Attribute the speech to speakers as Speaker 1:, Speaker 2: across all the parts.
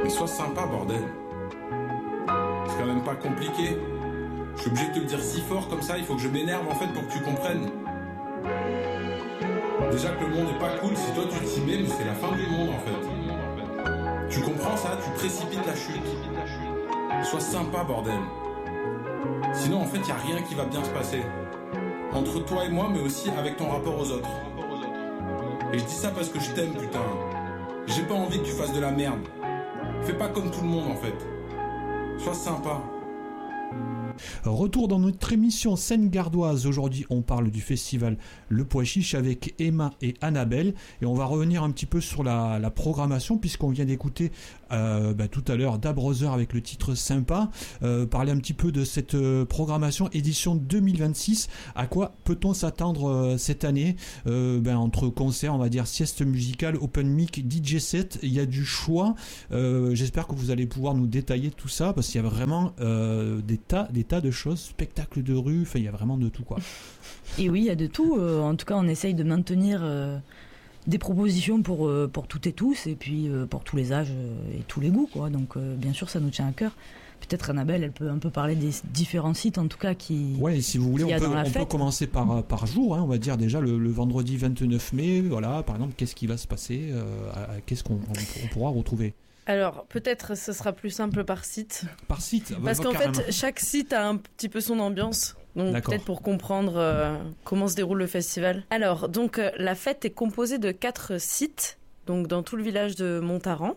Speaker 1: Mais sois sympa, bordel. C'est quand même pas compliqué. Je suis obligé de te le dire si fort comme ça, il faut que je m'énerve en fait pour que tu comprennes. Déjà que le monde est pas cool, si toi tu t'y mets, mais c'est la fin du monde en fait. Tu comprends ça? Tu précipites la chute. Sois sympa, bordel. Sinon en fait y a rien qui va bien se passer. Entre toi et moi, mais aussi avec ton rapport aux autres. Et je dis ça parce que je t'aime, putain. J'ai pas envie que tu fasses de la merde. Fais pas comme tout le monde en fait. Sois sympa.
Speaker 2: Retour dans notre émission Seine Gardoise. Aujourd'hui, on parle du festival Le Pois Chiche avec Emma et Annabelle. Et on va revenir un petit peu sur la programmation, puisqu'on vient d'écouter tout à l'heure Da Brother avec le titre Sympa. Parler un petit peu de cette programmation édition 2026. À quoi peut-on s'attendre cette année? Entre concerts, on va dire sieste musicale, open mic, DJ set, il y a du choix. J'espère que vous allez pouvoir nous détailler tout ça, parce qu'il y a vraiment des tas de choses, spectacles de rue, enfin il y a vraiment de tout quoi.
Speaker 3: Et oui, il y a de tout. En tout cas, on essaye de maintenir des propositions pour toutes et tous, et puis pour tous les âges et tous les goûts, quoi. Donc bien sûr, ça nous tient à cœur. Peut-être Annabelle, elle peut un peu parler des différents sites, en tout cas, qui.
Speaker 2: Ouais, si vous voulez, on peut commencer par jour. Hein, on va dire déjà le vendredi 29 mai. Voilà, par exemple, qu'est-ce qui va se passer, qu'est-ce qu'on pourra retrouver.
Speaker 4: Alors, peut-être ce sera plus simple par site.
Speaker 2: Par site.
Speaker 4: Parce qu'en fait, chaque site a un petit peu son ambiance. Donc peut-être pour comprendre comment se déroule le festival. Alors, donc la fête est composée de 4 sites, donc dans tout le village de Montaran.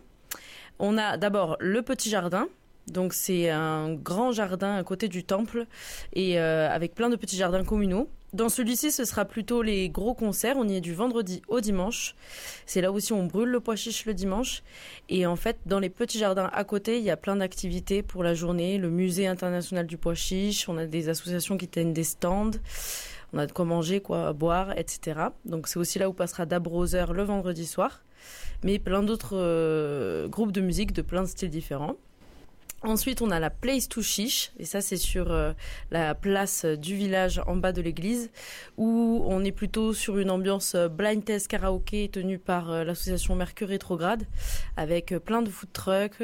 Speaker 4: On a d'abord le Petit Jardin. Donc c'est un grand jardin à côté du temple et avec plein de petits jardins communaux. Dans celui-ci, ce sera plutôt les gros concerts. On y est du vendredi au dimanche. C'est là aussi on brûle le pois chiche le dimanche. Et en fait, dans les petits jardins à côté, il y a plein d'activités pour la journée. Le musée international du pois chiche. On a des associations qui tiennent des stands. On a de quoi manger, quoi boire, etc. Donc c'est aussi là où passera Da Brother le vendredi soir. Mais plein d'autres groupes de musique de plein de styles différents. Ensuite, on a la Place to Chiche, et ça c'est sur la place du village en bas de l'église, où on est plutôt sur une ambiance blind test karaoké tenue par l'association Mercure Rétrograde, avec plein de food trucks.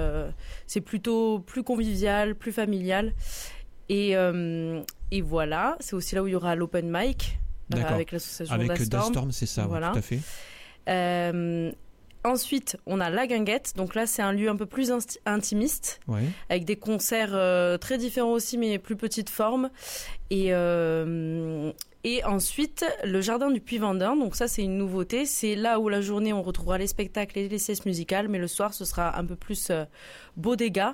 Speaker 4: C'est plutôt plus convivial, plus familial, et voilà. C'est aussi là où il y aura l'open mic avec l'association Da Storm,
Speaker 2: c'est ça, voilà. Ouais, tout à fait.
Speaker 4: Ensuite, on a la Guinguette. Donc là, c'est un lieu un peu plus intimiste, ouais, avec des concerts très différents aussi, mais plus petite forme. Et ensuite, le jardin du Puy-Vendin. Donc ça, c'est une nouveauté. C'est là où la journée, on retrouvera les spectacles et les siestes musicales, mais le soir, ce sera un peu plus bodega.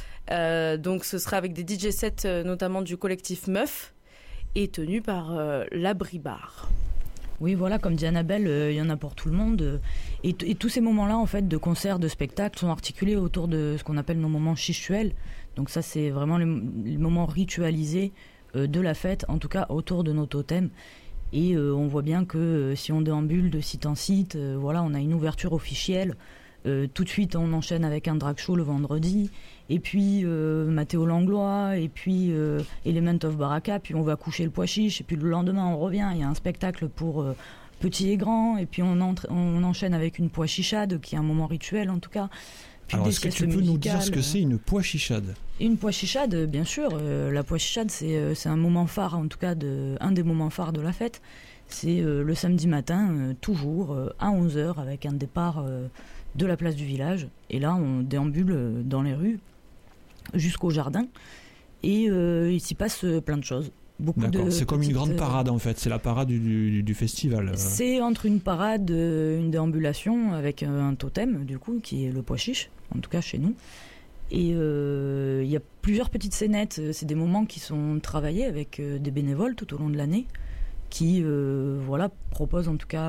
Speaker 4: Donc ce sera avec des DJ sets, notamment du collectif Meuf, et tenu par l'Abri Bar.
Speaker 3: Oui, voilà, comme dit Annabelle, il y en a pour tout le monde. Et tous ces moments-là, en fait, de concerts, de spectacles, sont articulés autour de ce qu'on appelle nos moments chichuels. Donc ça, c'est vraiment les moments ritualisés de la fête, en tout cas autour de nos totems. Et on voit bien que si on déambule de site en site, voilà, on a une ouverture officielle. Tout de suite, on enchaîne avec un drag show le vendredi, et puis Mathéo Langlois, et puis Element of Baraka, puis on va coucher le pois chiche, et puis le lendemain on revient, il y a un spectacle pour petits et grands, et puis on enchaîne avec une pois chichade, qui est un moment rituel en tout cas. Puis
Speaker 2: alors, est-ce que tu peux nous dire ce que c'est une pois chichade?
Speaker 3: Une pois chichade, bien sûr. La pois chichade, c'est un moment phare, en tout cas un des moments phares de la fête. C'est le samedi matin, toujours, à 11h, avec un départ de la place du village. Et là, on déambule dans les rues jusqu'au jardin. Et il s'y passe plein de choses.
Speaker 2: D'accord, c'est comme une grande parade en fait, c'est la parade du festival.
Speaker 3: C'est entre une parade, une déambulation avec un totem, du coup, qui est le pois chiche, en tout cas chez nous. Et il y a plusieurs petites scénettes, c'est des moments qui sont travaillés avec des bénévoles tout au long de l'année, qui proposent en tout cas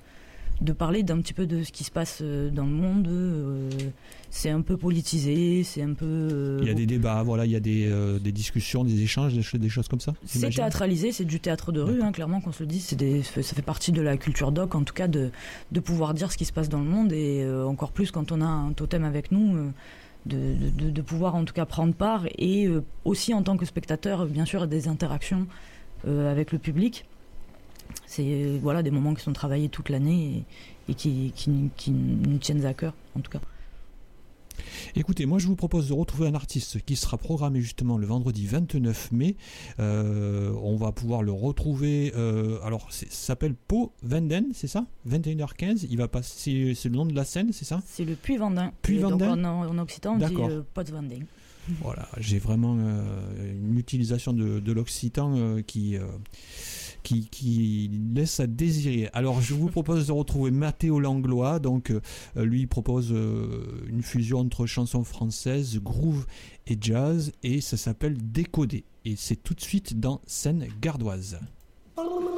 Speaker 3: de parler d'un petit peu de ce qui se passe dans le monde. C'est un peu politisé, c'est un peu...
Speaker 2: il y a des débats, voilà, il y a des discussions, des échanges, des choses comme ça.
Speaker 3: C'est théâtralisé, c'est du théâtre de rue, clairement qu'on se le dise. Ça fait partie de la culture doc, en tout cas, de pouvoir dire ce qui se passe dans le monde, et encore plus quand on a un totem avec nous, de pouvoir en tout cas prendre part, et aussi en tant que spectateur, bien sûr, des interactions avec le public. C'est des moments qui sont travaillés toute l'année et qui nous tiennent à cœur, en tout cas.
Speaker 2: Écoutez, moi je vous propose de retrouver un artiste qui sera programmé justement le vendredi 29 mai. On va pouvoir le retrouver. Alors, ça s'appelle Pau Vendin, c'est ça ? 21h15. Il va passer. C'est le nom de la scène, c'est ça ?
Speaker 3: C'est le Puy-Vendin.
Speaker 2: Puy-Vendin.
Speaker 3: Donc en occitan, on
Speaker 2: D'accord.
Speaker 3: dit Pot-Vendin.
Speaker 2: Voilà, j'ai vraiment une utilisation de l'occitan qui laisse à désirer. Alors je vous propose de retrouver Mathéo Langlois. Donc lui il propose une fusion entre chansons françaises, groove et jazz, et ça s'appelle Décoder, et c'est tout de suite dans Seine Gardoise.